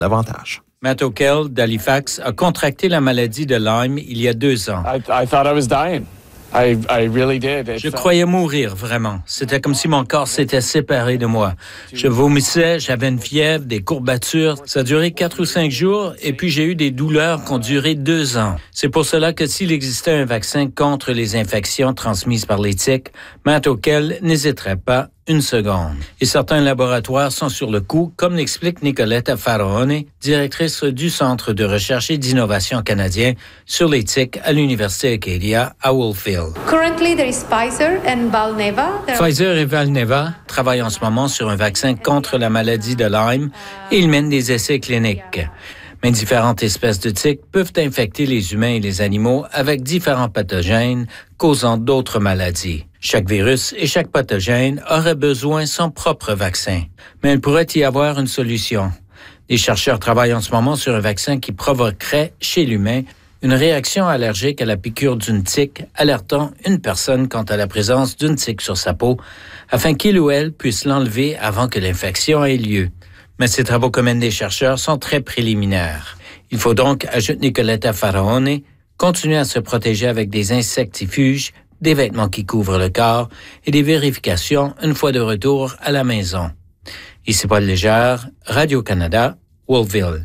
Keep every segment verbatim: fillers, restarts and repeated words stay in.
Davantage. Matt O'Kell d'Halifax a contracté la maladie de Lyme il y a deux ans. I, I thought I was dying. I, I really did. It Je felt... croyais mourir, vraiment. C'était comme si mon corps s'était séparé de moi. Je vomissais, j'avais une fièvre, des courbatures. Ça a duré quatre ou cinq jours et puis j'ai eu des douleurs qui ont duré deux ans. C'est pour cela que s'il existait un vaccin contre les infections transmises par les tiques, Matt O'Kell n'hésiterait pas une seconde. Et certains laboratoires sont sur le coup, comme l'explique Nicoletta Faraone, directrice du Centre de recherche et d'innovation canadien sur les tiques à l'Université Acadia à Woolfield. Currently, there is Pfizer and Valneva. Pfizer et Valneva travaillent en ce moment sur un vaccin contre la maladie de Lyme et ils mènent des essais cliniques. Mais différentes espèces de tiques peuvent infecter les humains et les animaux avec différents pathogènes causant d'autres maladies. Chaque virus et chaque pathogène aurait besoin de son propre vaccin. Mais il pourrait y avoir une solution. Les chercheurs travaillent en ce moment sur un vaccin qui provoquerait chez l'humain une réaction allergique à la piqûre d'une tique, alertant une personne quant à la présence d'une tique sur sa peau, afin qu'il ou elle puisse l'enlever avant que l'infection ait lieu. Mais ces travaux que mènent les chercheurs sont très préliminaires. Il faut donc, ajoute Nicoletta Faraone, continuer à se protéger avec des insectifuges, des vêtements qui couvrent le corps et des vérifications une fois de retour à la maison. Ici Paul Légère, Radio-Canada, Woolville.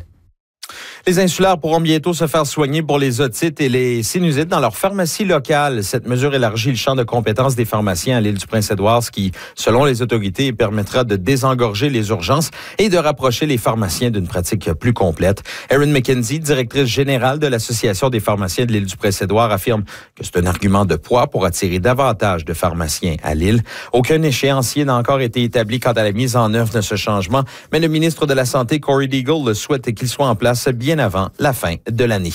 Les insulaires pourront bientôt se faire soigner pour les otites et les sinusites dans leur pharmacie locale. Cette mesure élargit le champ de compétences des pharmaciens à l'île du Prince-Édouard, ce qui, selon les autorités, permettra de désengorger les urgences et de rapprocher les pharmaciens d'une pratique plus complète. Erin McKenzie, directrice générale de l'Association des pharmaciens de l'île du Prince-Édouard, affirme que c'est un argument de poids pour attirer davantage de pharmaciens à l'île. Aucun échéancier n'a encore été établi quant à la mise en œuvre de ce changement, mais le ministre de la Santé, Corey Deagle, souhaite qu'il soit en place bien avant la fin de l'année.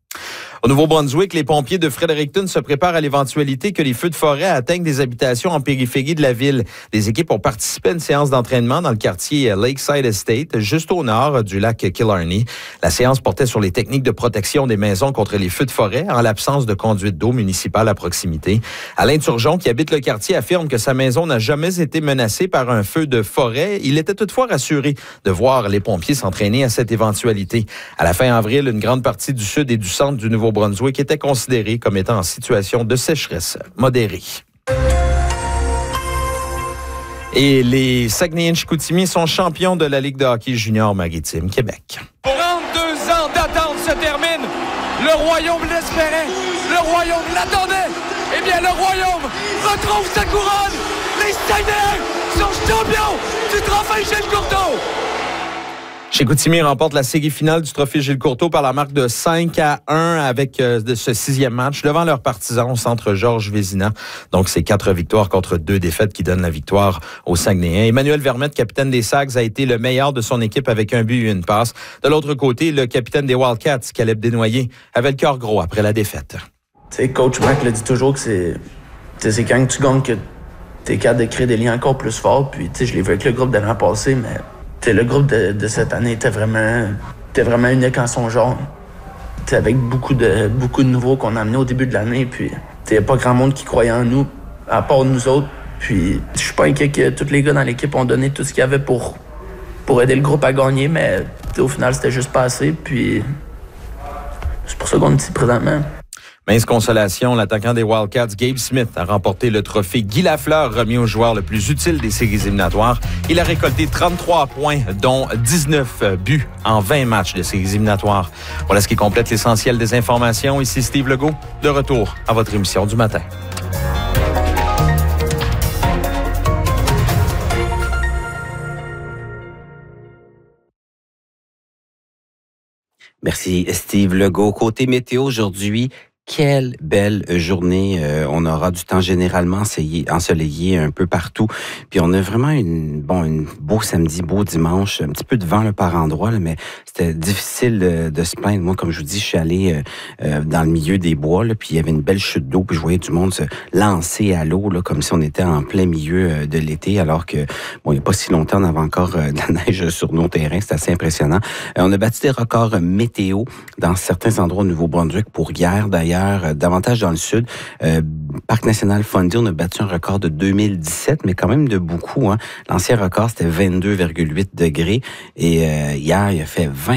Au Nouveau-Brunswick, les pompiers de Fredericton se préparent à l'éventualité que les feux de forêt atteignent des habitations en périphérie de la ville. Des équipes ont participé à une séance d'entraînement dans le quartier Lakeside Estate, juste au nord du lac Killarney. La séance portait sur les techniques de protection des maisons contre les feux de forêt en l'absence de conduite d'eau municipale à proximité. Alain Turgeon, qui habite le quartier, affirme que sa maison n'a jamais été menacée par un feu de forêt. Il était toutefois rassuré de voir les pompiers s'entraîner à cette éventualité. À la fin avril, une grande partie du sud et du centre du Nouveau Brunswick était considéré comme étant en situation de sécheresse modérée. Et les Saguenayens-Chicoutimi sont champions de la Ligue de hockey junior maritime Québec. trente-deux ans d'attente se terminent. Le Royaume l'espérait. Le Royaume l'attendait. Eh bien, le Royaume retrouve sa couronne. Les Saguenayens sont champions du trophée Gilles Courteau. Chicoutimi remporte la série finale du trophée Gilles Courteau par la marque de cinq à un avec euh, de ce sixième match devant leurs partisans au centre Georges Vézina. Donc, c'est quatre victoires contre deux défaites qui donnent la victoire aux Saguenayens. Emmanuel Vermette, capitaine des Sags, a été le meilleur de son équipe avec un but et une passe. De l'autre côté, le capitaine des Wildcats, Caleb Desnoyers, avait le cœur gros après la défaite. Tu sais, coach Mac le dit toujours que c'est, c'est quand tu gagnes que t'es capable de créer des liens encore plus forts. Puis, tu sais, je l'ai vu avec le groupe de l'an passé, mais t'sais, le groupe de, de cette année était vraiment, était vraiment unique en son genre. T'sais, avec beaucoup de, beaucoup de nouveaux qu'on a amenés au début de l'année. Puis, il n'y a pas grand monde qui croyait en nous, à part nous autres. Puis, je suis pas inquiet que tous les gars dans l'équipe ont donné tout ce qu'il y avait pour, pour aider le groupe à gagner, mais au final, c'était juste pas assez. Puis, c'est pour ça qu'on est ici présentement. Mince consolation, l'attaquant des Wildcats, Gabe Smith, a remporté le trophée Guy Lafleur, remis au joueur le plus utile des séries éliminatoires. Il a récolté trente-trois points, dont dix-neuf buts en vingt matchs de séries éliminatoires. Voilà ce qui complète l'essentiel des informations. Ici Steve Legault, de retour à votre émission du matin. Merci Steve Legault. Côté météo aujourd'hui, quelle belle journée. Euh, on aura du temps généralement ensoleillé un peu partout. Puis on a vraiment une bon une beau samedi, beau dimanche, un petit peu de vent là, par endroit, là, mais c'était difficile de, de se plaindre. Moi, comme je vous dis, je suis allé euh, euh, dans le milieu des bois, là, puis il y avait une belle chute d'eau, puis je voyais du monde se lancer à l'eau, là, comme si on était en plein milieu euh, de l'été, alors que bon, il n'y a pas si longtemps, on avait encore euh, de la neige sur nos terrains. C'est assez impressionnant. Euh, on a battu des records météo dans certains endroits au Nouveau-Brunswick pour hier, d'ailleurs. ailleurs, euh, davantage dans le sud. Euh, Parc national Fundy, on a battu un record de deux mille dix-sept, mais quand même de beaucoup. Hein. L'ancien record, c'était vingt-deux virgule huit degrés. Et euh, hier, il a fait vingt